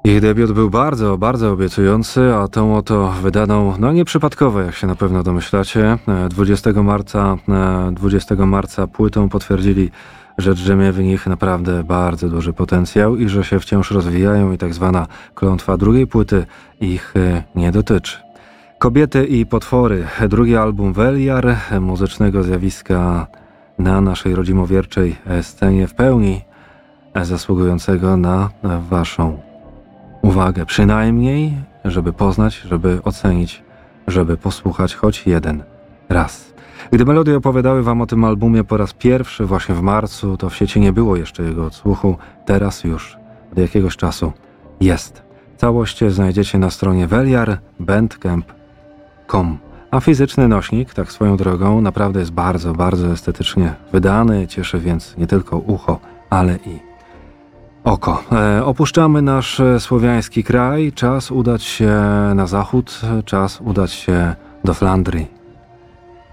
Ich debiut był bardzo, bardzo obiecujący, a tą oto wydaną, nieprzypadkowo, jak się na pewno domyślacie. 20 marca płytą potwierdzili, że drzemie w nich naprawdę bardzo duży potencjał i że się wciąż rozwijają i tak zwana klątwa drugiej płyty ich nie dotyczy. Kobiety i potwory, drugi album Veliar, muzycznego zjawiska na naszej rodzimowierczej scenie w pełni zasługującego na waszą uwagę, przynajmniej, żeby poznać, żeby ocenić, żeby posłuchać choć jeden raz. Gdy Melody opowiadały wam o tym albumie po raz pierwszy właśnie w marcu, to w sieci nie było jeszcze jego odsłuchu. Teraz już od jakiegoś czasu jest. Całość znajdziecie na stronie veliar.bandcamp.com. A fizyczny nośnik, tak swoją drogą, naprawdę jest bardzo, bardzo estetycznie wydany. Cieszy więc nie tylko ucho, ale i oko. Opuszczamy nasz słowiański kraj. Czas udać się na zachód. Czas udać się do Flandrii.